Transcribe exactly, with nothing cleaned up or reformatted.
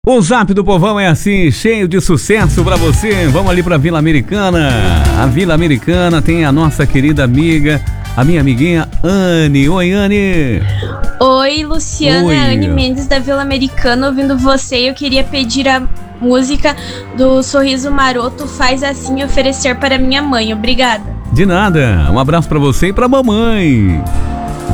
O Zap do Povão é assim, cheio de sucesso pra você. Vamos ali pra Vila Americana. A Vila Americana tem a nossa querida amiga, a minha amiguinha Anne. Oi, Anne. Oi, Luciana. Oi. Anne Mendes da Vila Americana, ouvindo você. Eu queria pedir a música do Sorriso Maroto, Faz Assim, e oferecer para minha mãe. Obrigada. De nada. Um abraço pra você e pra mamãe.